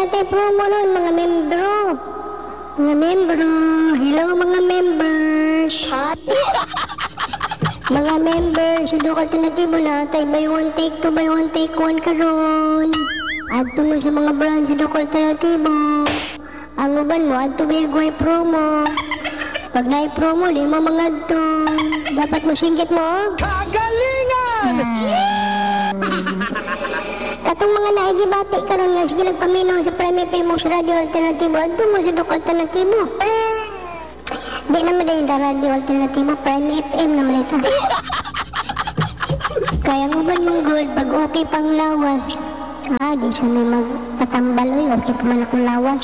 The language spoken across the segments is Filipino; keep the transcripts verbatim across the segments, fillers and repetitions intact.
natay promo nun, mga membro. Mga membro. Hello, mga members. Mga members, sa Duke Alternatibo na, tay buy one take two, buy one take one karon. Adto mo sa mga brand sa Duke Alternatibo. Ang uban mo, adto bigway promo. Pag naay promo, di mo mga adto. Dapat mo singgit mo, oh. Kagalingan! Katong mga naigibati karon nga sige nagpaminaw sa Prime F M sa Radio Alternatibo, adto mo sa Duke Alternatibo. Di naman din yung Radio Alternatibo, Prime F M naman ito. Kaya mo ba yung good, pag okay pang lawas, ah, di sa may magpatambal, oy, okay pa man akong lawas.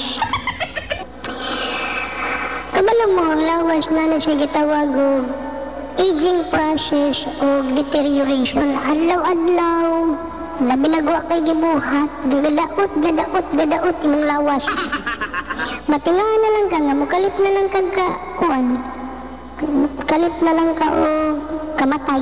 Kabalo mo ang lawas na na siya gitawag o aging process o deterioration. Adlaw-adlaw, labi nagwa kay gibuhat, gadaot, gadaot, gadaot imong lawas. Matinga na lang ka nga, mukalit na lang ka ka, kuan, kalit na lang ka o kamatay.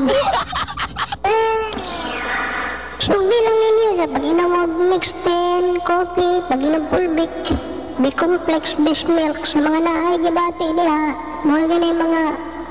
Sugdi lang yun yun sa pag inamog mixed ten, coffee, pag inamulbik, B-complex, best milk, sa mga naay gibati diha, mga ganyan mga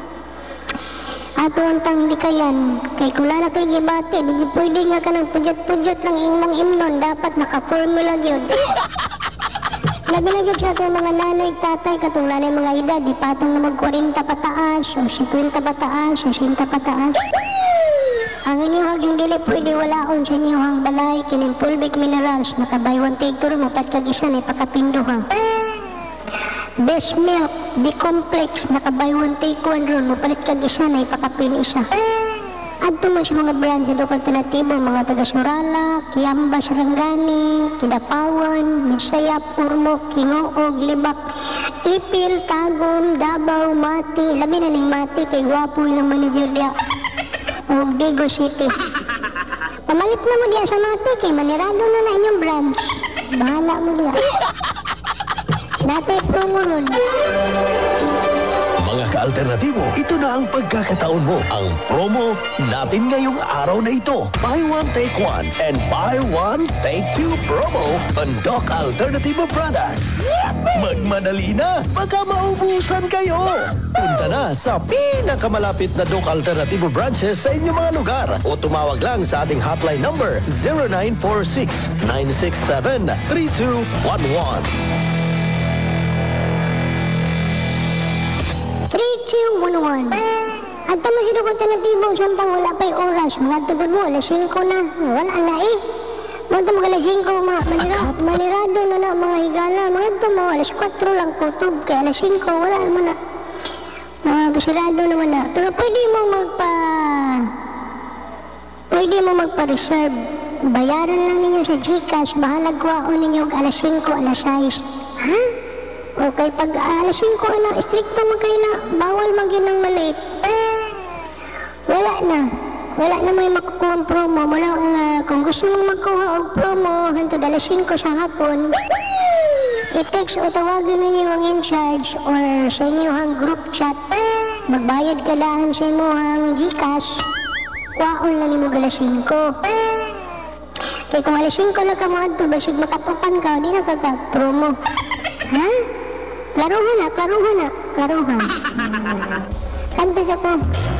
ato antang di kayan. Kay kung na kay gibati, di pwede nga ka ng pujot-pujot lang imong imnon, dapat naka-formula yun. Labi na gyud sa ato mga nanay, tatay, katong nanay mga edad, di patong na mag-forty pataas, o fifty pataas, sixty pataas. Ang inyuhag yung dili pwede walaon sa inyuhang balay, kining fulvic minerals, nakabay one take two mo, pat kag isa na ipakapinduha. Best milk, B-complex, nakabay one take one ron, mo palit kag isa na ipakapin isa. Adto mo sa mga brand sa Duke Alternatibo, mga taga Surala, Kiamba, Sarangani, Kidapawan, Misayap, Urmok, Kingoog, Libak, Ipil, Tagum, Davao, Mati, labi na ning Mati, kay gwapo ilang manager diya, o Digo City. Pamalit na mo diya sa Mati, kay manirado na na inyong brands. Bahala mo diya. Dati promo nun. Mga ka-alternatibo, ito na ang pagkakataon mo. Ang promo natin ngayong araw na ito. Buy one, take one and buy one, take two promo on Duke Alternatibo products. Magmadali na, baka maubusan kayo. Punta na sa pinakamalapit na Duke Alternatibo branches sa inyong mga lugar o tumawag lang sa ating hotline number zero nine four six, nine six seven, three two one one. three two one one. At tama si Duke Alternatibo, samtang wala pa'y oras. Mga tugod mo, alas singko na. Wala na eh. Mga ito mga alas singko, mga manira, manirado na na mga higala. Mga ito mo, alas four lang kutob. Kaya alas singko, wala naman na. Mga basirado naman na. Pero pwede mo magpa... Pwede mo magpa-reserve. Bayaran lang ninyo sa Gcash. Bahalag kwaon ninyo alas singko, alas six. Ha? Okay, pag alas singko na, stricto mo kayo na, bawal maging ng maliit. Wala na. Wala na may makukuha ang promo. Wala na, kung gusto mong magkuha ang promo, hantod alas singko sa hapon, i-text o tawagin ninyo ang in-charge or sa inyong group chat. Magbayad ka lang sa inyong Gcash. Kwaon lang mo alas singko. Kaya kung alas singko na ka mo ato, basig makatupan ka, di na kaka-promo. Ha? Klaruhan na, klaruhan na, klaruhan. Kanta siya ko.